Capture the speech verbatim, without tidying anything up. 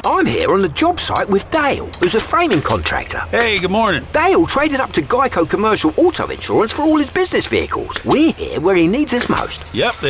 I'm here on the job site with Dale, who's a framing contractor. Hey, good morning. Dale traded up to Geico Commercial Auto Insurance for all his business vehicles. We're here where he needs us most. Yep,